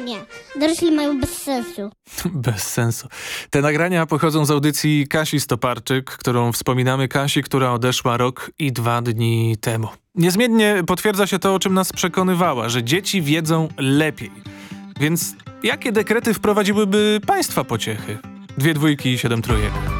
Nie, dorośli mają bez sensu. Bez sensu. Te nagrania pochodzą z audycji Kasi Stoparczyk, którą wspominamy, Kasi, która odeszła rok i 2 dni temu. Niezmiennie potwierdza się to, o czym nas przekonywała, że dzieci wiedzą lepiej. Więc jakie dekrety wprowadziłyby państwa pociechy? 2 dwójki i 7 trójek.